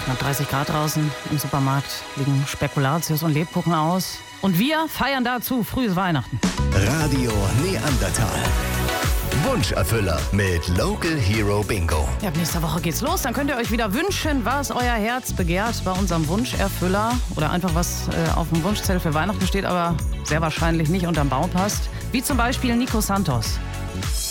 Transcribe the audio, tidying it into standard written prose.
knapp 30 Grad draußen. Im Supermarkt liegen Spekulatius und Lebkuchen aus. Und wir feiern dazu frühes Weihnachten. Radio Neandertal. Wunscherfüller mit Local Hero Bingo. Ja, ab nächster Woche geht's los. Dann könnt ihr euch wieder wünschen, was euer Herz begehrt bei unserem Wunscherfüller. Oder einfach was auf dem Wunschzettel für Weihnachten steht, aber sehr wahrscheinlich nicht unterm Baum passt. Wie zum Beispiel Nico Santos.